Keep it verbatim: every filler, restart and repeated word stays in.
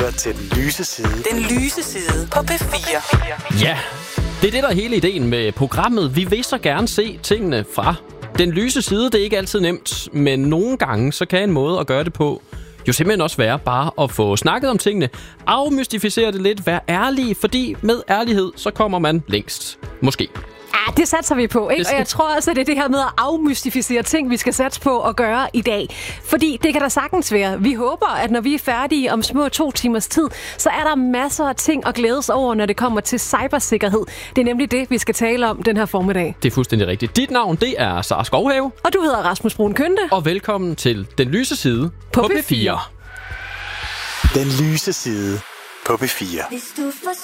lytter til Den Lyse Side. Den Lyse Side på P fire. Ja, det er det, der er hele ideen med programmet. Vi vil så gerne se tingene fra den lyse side. Det er ikke altid nemt, men nogle gange så kan en måde at gøre det på jo simpelthen også være bare at få snakket om tingene, afmystificere det lidt, være ærlig, fordi med ærlighed, så kommer man længst. Måske. Ja, det satser vi på, ikke? Og jeg tror også, at det er det her med at afmystificere ting, vi skal satse på at gøre i dag. Fordi det kan der sagtens være. Vi håber, at når vi er færdige om små to timers tid, så er der masser af ting at glædes over, når det kommer til cybersikkerhed. Det er nemlig det, vi skal tale om den her formiddag. Det er fuldstændig rigtigt. Dit navn, det er Sara Skovhave. Og du hedder Rasmus Brun Kønte. Og velkommen til Den Lyse Side på, på P fire. Den Lyse Side på P fire. Hvis du får